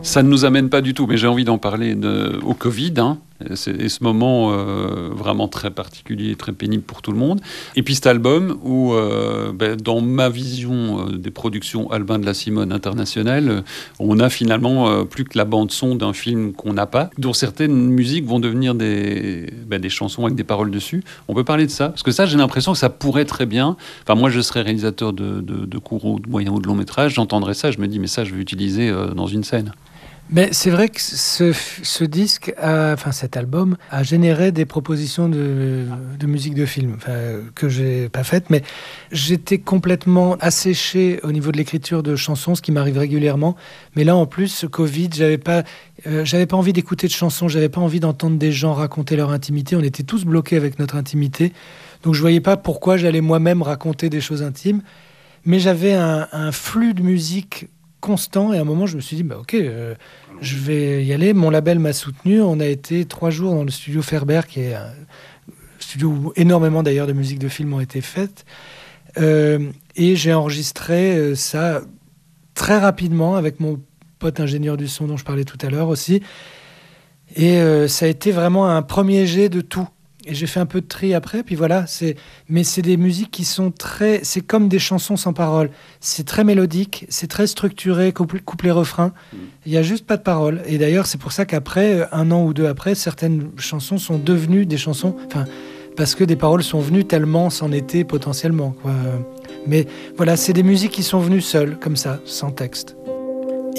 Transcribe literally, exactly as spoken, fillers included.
Ça ne nous amène pas du tout, mais j'ai envie d'en parler de, au Covid, hein. C'est, et ce moment euh, vraiment très particulier, très pénible pour tout le monde. Et puis cet album où, euh, ben, dans ma vision euh, des productions Albin de la Simone internationales, euh, on a finalement euh, plus que la bande-son d'un film qu'on n'a pas, dont certaines musiques vont devenir des, ben, des chansons avec des paroles dessus. On peut parler de ça? Parce que ça, j'ai l'impression que ça pourrait très bien... Enfin, moi, je serais réalisateur de, de, de courts, de moyens ou de longs métrages, j'entendrais ça, je me dis, mais ça, je vais utiliser euh, dans une scène. Mais c'est vrai que ce, ce disque, a, enfin cet album, a généré des propositions de, de musique de film, enfin, que j'ai pas faites, mais j'étais complètement asséché au niveau de l'écriture de chansons, ce qui m'arrive régulièrement. Mais là, en plus, ce Covid, j'avais pas, euh, j'avais pas envie d'écouter de chansons, j'avais pas envie d'entendre des gens raconter leur intimité. On était tous bloqués avec notre intimité, donc je voyais pas pourquoi j'allais moi-même raconter des choses intimes. Mais j'avais un, un flux de musique constant, et à un moment je me suis dit bah ok, euh, je vais y aller. Mon label m'a soutenu, on a été trois jours dans le studio Ferber, qui est un studio où énormément d'ailleurs de musiques de films ont été faites, euh, et j'ai enregistré euh, ça très rapidement avec mon pote ingénieur du son dont je parlais tout à l'heure aussi, et euh, ça a été vraiment un premier jet de tout. Et j'ai fait un peu de tri après, puis voilà. C'est... Mais c'est des musiques qui sont très... C'est comme des chansons sans paroles. C'est très mélodique, c'est très structuré, couple- couplet-refrain. Il n'y a juste pas de paroles. Et d'ailleurs, c'est pour ça qu'après, un an ou deux après, certaines chansons sont devenues des chansons... Enfin, parce que des paroles sont venues tellement c'en était potentiellement, quoi. Mais voilà, c'est des musiques qui sont venues seules, comme ça, sans texte.